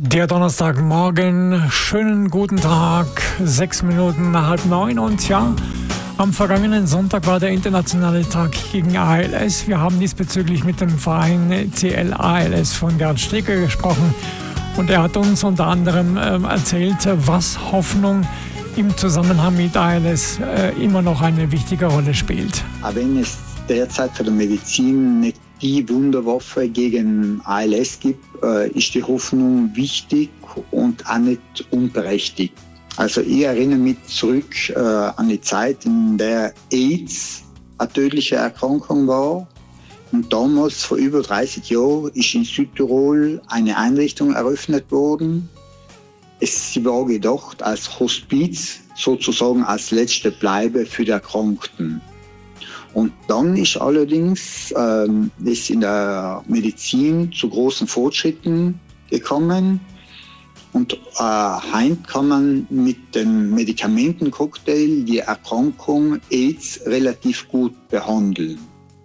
Der Donnerstagmorgen, schönen guten Tag, 6 Minuten nach 8:30 und ja, am vergangenen Sonntag war der internationale Tag gegen ALS. Wir haben diesbezüglich mit dem Verein CL-ALS von Gerd Steger gesprochen und er hat uns unter anderem erzählt, was Hoffnung im Zusammenhang mit ALS immer noch eine wichtige Rolle spielt. Auch wenn es derzeit für die Medizin nicht die Wunderwaffe gegen ALS gibt, ist die Hoffnung wichtig und auch nicht unberechtigt. Also ich erinnere mich zurück an die Zeit, in der AIDS eine tödliche Erkrankung war. Und damals, vor über 30 Jahren, ist in Südtirol eine Einrichtung eröffnet worden. Sie war gedacht als Hospiz, sozusagen als letzte Bleibe für die Erkrankten. Und dann ist allerdings ist in der Medizin zu großen Fortschritten gekommen. Und heute kann man mit dem Medikamentencocktail die Erkrankung AIDS relativ gut behandeln.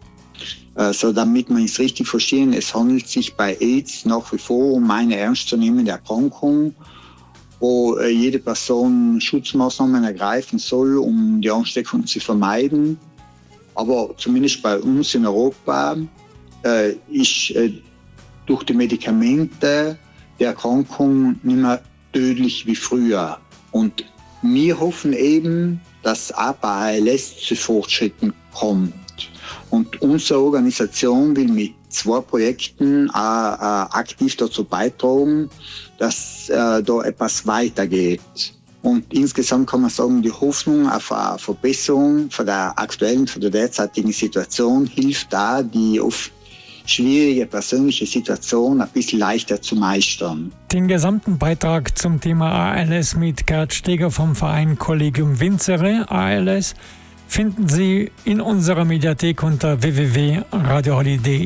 So damit wir es richtig verstehen, es handelt sich bei AIDS nach wie vor um eine ernstzunehmende Erkrankung, wo jede Person Schutzmaßnahmen ergreifen soll, um die Ansteckung zu vermeiden. Aber zumindest bei uns in Europa ist durch die Medikamente die Erkrankung nicht mehr tödlich wie früher. Und wir hoffen eben, dass auch bei ALS zu Fortschritten kommt. Und unsere Organisation will mit 2 Projekten aktiv dazu beitragen, dass da etwas weitergeht. Und insgesamt kann man sagen, die Hoffnung auf eine Verbesserung von der aktuellen, von der derzeitigen Situation hilft da, die oft schwierige persönliche Situation ein bisschen leichter zu meistern. Den gesamten Beitrag zum Thema ALS mit Gerd Steger vom Verein Collegium Vincere ALS finden Sie in unserer Mediathek unter www.radioholiday.at.